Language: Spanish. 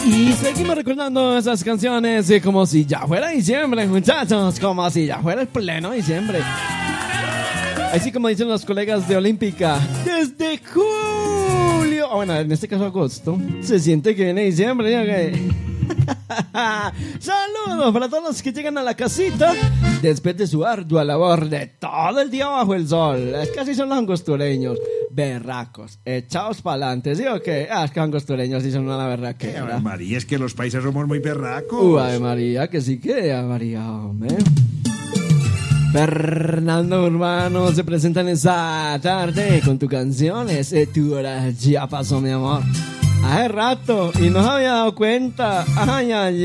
Y seguimos recordando esas canciones como si ya fuera diciembre, muchachos, como si ya fuera el pleno diciembre. Así como dicen los colegas de Olímpica, desde julio, bueno, en este caso agosto, se siente que viene diciembre, ¿ya que? Saludos para todos los que llegan a la casita después de su ardua labor de todo el día bajo el sol. Es que así son los angostureños, berracos, echados para adelante, ¿sí o qué? Es que angostureños sí son una berraquera. Ave María, es que los países somos muy berracos. Ave María, que sí que Ave María, hombre. Fernando Urbano se presenta en esa tarde con tu canción. Tu hora ya pasó, mi amor. Hace rato y no se había dado cuenta. Ay, ay,